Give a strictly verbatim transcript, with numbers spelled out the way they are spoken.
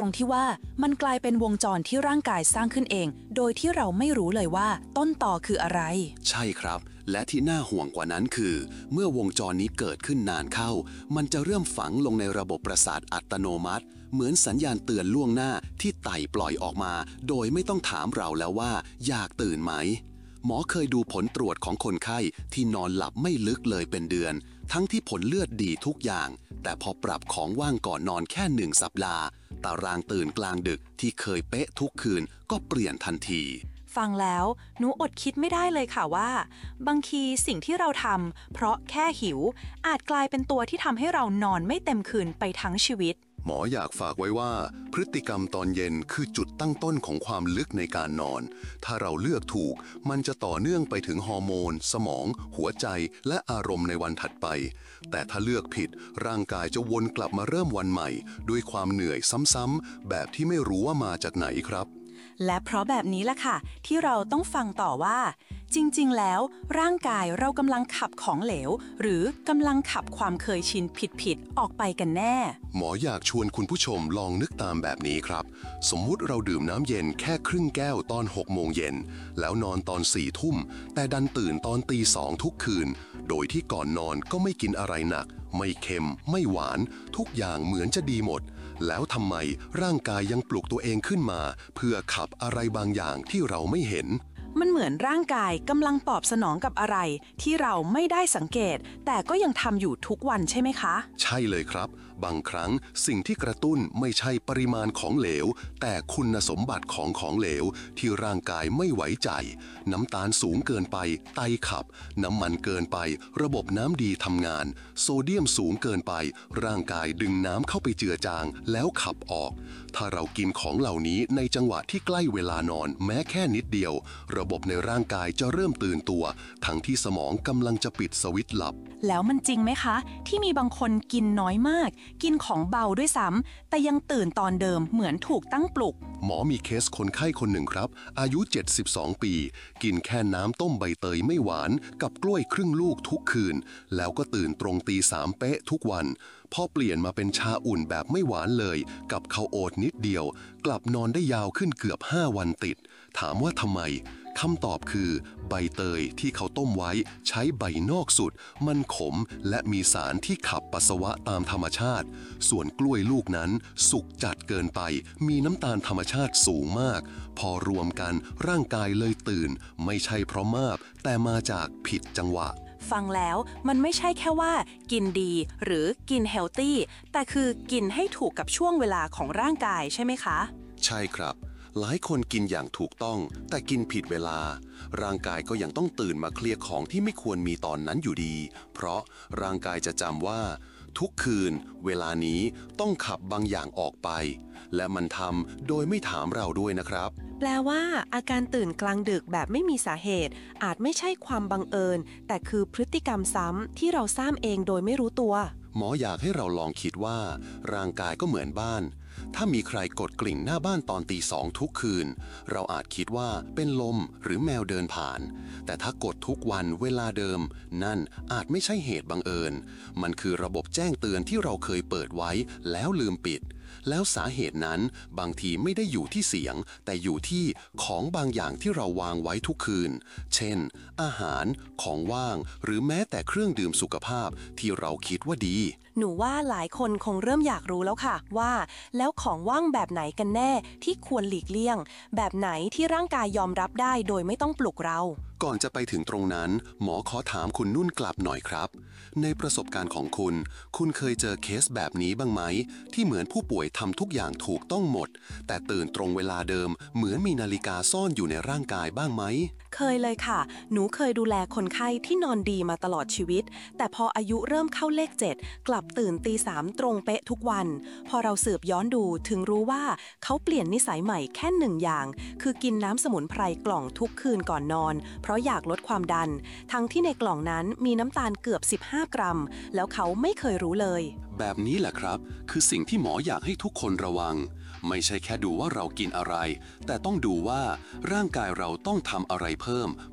ที่ว่ามันกลายเป็นวงจรที่ร่างกายสร้างขึ้นเอง โดยที่เราไม่รู้เลยว่าต้นต่อคืออะไรใช่ครับ และที่น่าห่วงกว่านั้นคือ เมื่อวงจรนี้เกิดขึ้นนานเข้า มันจะเริ่มฝังลงในระบบประสาทอัตโนมัติ เหมือนสัญญาณเตือนล่วงหน้าที่ไต่ปล่อยออกมา โดยไม่ต้องถามเราแล้วว่าอยากตื่นไหม หมอเคยดูผลตรวจของคนไข้ที่นอนหลับไม่ลึกเลยเป็นเดือน ทั้งที่ผลเลือดดีทุกอย่าง แต่พอปรับของว่างก่อนนอนแค่หนึ่งสัปดาห์ตารางตื่นกลางดึกที่เคยเป๊ะทุกคืนก็เปลี่ยนทันทีฟังแล้วหนูอดคิดไม่ได้เลยค่ะว่า บางทีสิ่งที่เราทำเพราะแค่หิวอาจกลายเป็นตัวที่ทำให้เรานอนไม่เต็มคืนไปทั้งชีวิตหมออยากฝากไว้ว่าพฤติกรรมตอนเย็นคือจุดตั้งต้นของความลึกในการนอน ถ้าเราเลือกถูกมันจะต่อเนื่องไปถึงฮอร์โมน สมอง หัวใจและอารมณ์ในวันถัดไป แต่ถ้าเลือกผิดร่างกายจะวนกลับมาเริ่มวันใหม่ด้วยความเหนื่อยซ้ำๆแบบที่ไม่รู้ว่ามาจากไหนครับและเพราะแบบนี้แหละค่ะที่เราต้องฟังต่อว่า จริงๆ แล้วร่างกายเรากำลังขับของเหลว หรือกำลังขับความเคยชินผิดๆออกไปกันแน่หมออยากชวนคุณผู้ชมลองนึกตามแบบนี้ครับ สมมุติเราดื่มน้ำเย็นแค่ครึ่งแก้วตอนหกโมงเย็นแล้วนอนตอนสี่ทุ่มแต่ดันตื่นตอนตีสองทุกคืน โดยที่ก่อนนอนก็ไม่กินอะไรหนัก ไม่เค็ม ไม่หวาน ทุกอย่างเหมือนจะดีหมด แล้วทำไมร่างกายยังปลุกตัวเองขึ้นมา เพื่อขับอะไรบางอย่างที่เราไม่เห็นมันเหมือนร่างกายกำลังตอบสนองกับอะไร ที่เราไม่ได้สังเกต แต่ก็ยังทำอยู่ทุกวันใช่ไหมคะใช่เลยครับ บางครั้งสิ่งที่กระตุ้นไม่ใช่ปริมาณของเหลว แต่คุณสมบัติของของเหลวที่ร่างกายไม่ไหวใจ น้ำตาลสูงเกินไปไตขับ น้ำมันเกินไป ระบบน้ำดีทำงาน โซเดียมสูงเกินไป ร่างกายดึงน้ำเข้าไปเจือจางแล้วขับออก ถ้าเรากินของเหล่านี้ในจังหวะที่ใกล้เวลานอนแม้แค่นิดเดียว ระบบในร่างกายจะเริ่มตื่นตัว ทั้งที่สมองกำลังจะปิดสวิตช์หลับแล้วมันจริงไหมคะ ที่มีบางคนกินน้อยมาก กินของเบาด้วยซ้ำแต่ยังตื่นตอนเดิมเหมือนถูกตั้งปลุกหมอมีเคสคนไข้คนหนึ่งครับ อายุ เจ็ดสิบสอง ปี กินแค่น้ำต้มใบเตยไม่หวานกับกล้วยครึ่งลูกทุกคืน แล้วก็ตื่นตรงตีสามเป๊ะทุกวัน พอเปลี่ยนมาเป็นชาอุ่นแบบไม่หวานเลย กับข้าวโอ๊ตนิดเดียว กลับนอนได้ยาวขึ้นเกือบห้าวันติด ถามว่าทำไมคำตอบคือใบเตยที่เขาต้มไว้ใช้ใบนอกสุด มันขมและมีสารที่ขับปัสสาวะตามธรรมชาติ ส่วนกล้วยลูกนั้นสุกจัดเกินไป มีน้ำตาลธรรมชาติสูงมาก พอรวมกันร่างกายเลยตื่น ไม่ใช่เพราะมากแต่มาจากผิดจังหวะฟังแล้วมันไม่ใช่แค่ว่า กินดีหรือกินเฮลตี้แต่คือกินให้ถูกกับช่วงเวลาของร่างกายใช่ไหมคะใช่ครับ หลายคนกินอย่างถูกต้อง แต่กินผิดเวลา ร่างกายก็ยังต้องตื่นมาเคลียร์ของที่ไม่ควรมีตอนนั้นอยู่ดี เพราะร่างกายจะจำว่า ทุกคืน เวลานี้ต้องขับบางอย่างออกไป และมันทำโดยไม่ถามเราด้วยนะครับแปลว่าอาการตื่นกลางดึกแบบไม่มีสาเหตุ อาจไม่ใช่ความบังเอิญ แต่คือพฤติกรรมซ้ำที่เราสร้างเองโดยไม่รู้ตัวหมออยากให้เราลองคิดว่า ร่างกายก็เหมือนบ้าน ถ้ามีใครกดกลิ่งหน้าบ้านตอนตีสองทุกคืน เราอาจคิดว่าเป็นลมหรือแมวเดินผ่าน แต่ถ้ากดทุกวันเวลาเดิม นั่นอาจไม่ใช่เหตุบังเอิญ มันคือระบบแจ้งเตือนที่เราเคยเปิดไว้แล้วลืมปิด แล้วสาเหตุนั้นบางทีไม่ได้อยู่ที่เสียง แต่อยู่ที่ของบางอย่างที่เราวางไว้ทุกคืน เช่น อาหาร ของว่าง หรือแม้แต่เครื่องดื่มสุขภาพที่เราคิดว่าดีหนูว่าหลายคนคงเริ่มอยากรู้แล้วค่ะว่าแล้วของว่างแบบไหนกันแน่ที่ควรหลีกเลี่ยง แบบไหนที่ร่างกายยอมรับได้โดยไม่ต้องปลุกเราก่อนจะไปถึงตรงนั้น หมอขอถามคุณนุ่นกลับหน่อยครับ ในประสบการณ์ของคุณ คุณเคยเจอเคสแบบนี้บ้างไหม ที่เหมือนผู้ป่วยทำทุกอย่างถูกต้องหมด แต่ตื่นตรงเวลาเดิม เหมือนมีนาฬิกาซ่อนอยู่ในร่างกายบ้างไหมเคยเลยค่ะ หนูเคยดูแลคนไข้ที่นอนดีมาตลอดชีวิต แต่พออายุเริ่มเข้าเลขเจ็ดกลับตื่นตีสามตรงเป๊ะทุกวัน พอเราสืบย้อนดูถึงรู้ว่าเขาเปลี่ยนนิสัยใหม่แค่หนึ่งอย่าง คือกินน้ำสมุนไพรกล่องทุกคืนก่อนนอน เพราะอยากลดความดัน ทั้งที่ในกล่องนั้นมีน้ำตาลเกือบสิบห้ากรัม แล้วเขาไม่เคยรู้เลยแบบนี้แหละครับ คือสิ่งที่หมออยากให้ทุกคนระวัง ไม่ใช่แค่ดูว่าเรากินอะไร แต่ต้องดูว่าร่างกายเราต้องทำอะไรเพิ่ม